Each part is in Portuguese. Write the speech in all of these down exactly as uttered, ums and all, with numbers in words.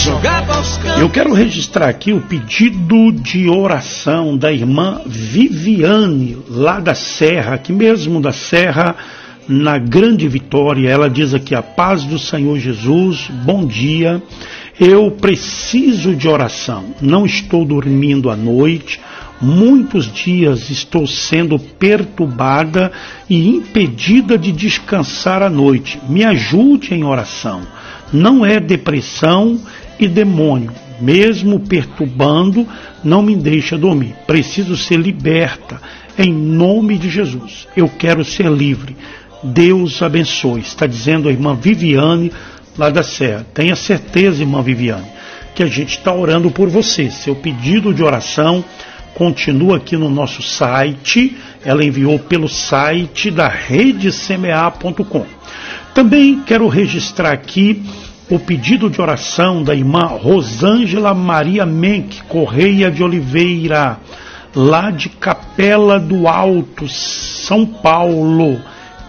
Eu quero registrar aqui o pedido de oração da irmã Viviane, lá da Serra, aqui mesmo da Serra, na Grande Vitória. Ela diz aqui: a paz do Senhor Jesus, bom dia, eu preciso de oração, não estou dormindo à noite, muitos dias estou sendo perturbada e impedida de descansar à noite, me ajude em oração, não é depressão e demônio, mesmo perturbando, não me deixa dormir, preciso ser liberta, em nome de Jesus, eu quero ser livre, Deus abençoe, está dizendo a irmã Viviane, lá da Serra. Tenha certeza, irmã Viviane, que a gente está orando por você, seu pedido de oração continua aqui no nosso site, ela enviou pelo site da rede semear ponto com. Também quero registrar aqui o pedido de oração da irmã Rosângela Maria Menck Correia de Oliveira, lá de Capela do Alto, São Paulo.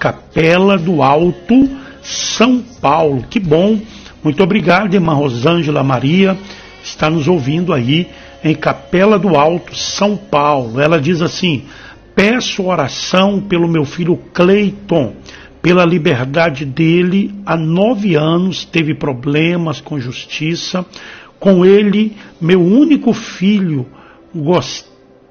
Capela do Alto, São Paulo. Que bom, muito obrigado, irmã Rosângela Maria, está nos ouvindo aí em Capela do Alto, São Paulo. Ela diz assim: peço oração pelo meu filho Cleiton, pela liberdade dele. Há nove anos teve problemas com justiça, com ele, meu único filho, gost...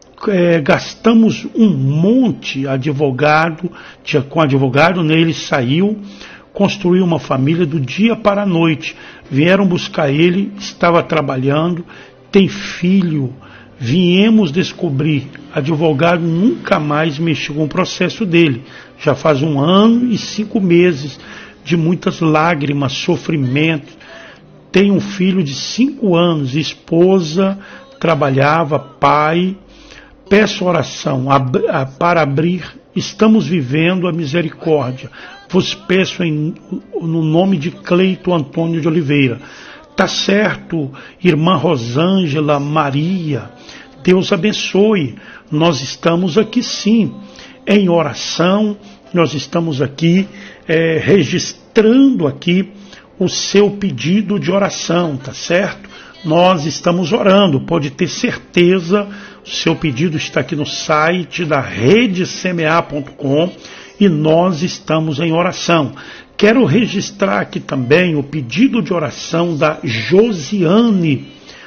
é, gastamos um monte advogado, com advogado, né? Ele saiu, construiu uma família do dia para a noite, vieram buscar ele, estava trabalhando, tem filho, viemos descobrir, advogado nunca mais mexeu com o processo dele, já faz um ano e cinco meses de muitas lágrimas, sofrimento, tem um filho de cinco anos, esposa, trabalhava, pai, peço oração ab- a, para abrir, estamos vivendo a misericórdia, vos peço em, no nome de Cleito Antônio de Oliveira. Tá certo, irmã Rosângela Maria, Deus abençoe, nós estamos aqui sim, em oração, nós estamos aqui é, registrando aqui o seu pedido de oração, tá certo? Nós estamos orando, pode ter certeza, o seu pedido está aqui no site da rede semear ponto com e nós estamos em oração. Quero registrar aqui também o pedido de oração da Josiane,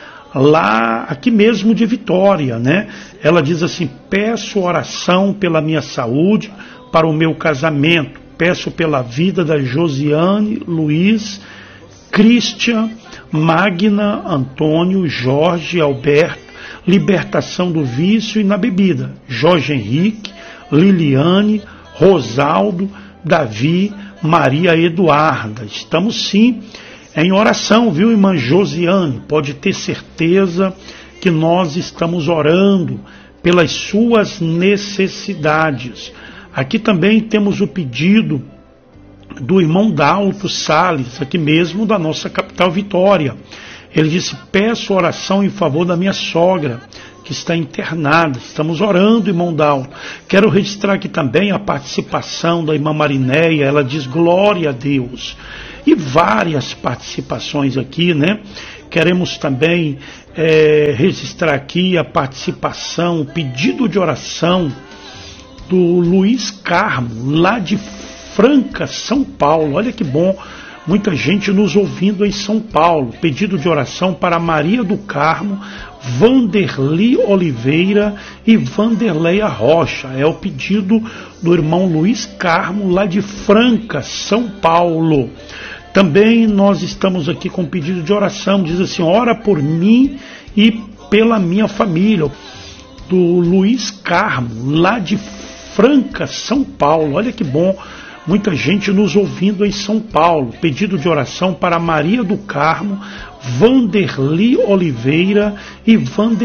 lá aqui mesmo de Vitória, né? Ela diz assim: peço oração pela minha saúde, para o meu casamento, peço pela vida da Josiane, Luiz, Cristian, Magna, Antônio, Jorge, Alberto, libertação do vício e na bebida, Jorge Henrique, Liliane, Rosaldo, Davi, Maria Eduarda. Estamos sim em oração, viu, irmã Josiane? Pode ter certeza que nós estamos orando pelas suas necessidades. Aqui também temos o pedido do irmão Dalto Salles, aqui mesmo da nossa capital Vitória. Ele disse: peço oração em favor da minha sogra, que está internada. Estamos orando, irmão Dalto. Quero registrar aqui também a participação da irmã Marinéia. Ela diz: glória a Deus. E várias participações aqui, né? Queremos também é, registrar aqui a participação, o pedido de oração do Luiz Carmo, lá de Franca, São Paulo. Olha que bom, muita gente nos ouvindo em São Paulo. Pedido de oração para Maria do Carmo, Vanderli Oliveira e Vanderleia Rocha. É o pedido do irmão Luiz Carmo, lá de Franca, São Paulo. Também nós estamos aqui com pedido de oração, diz assim: ora por mim e pela minha família, do Luiz Carmo, lá de Franca, São Paulo. Olha que bom, muita gente nos ouvindo em São Paulo. Pedido de oração para Maria do Carmo, Vanderli Oliveira e Vander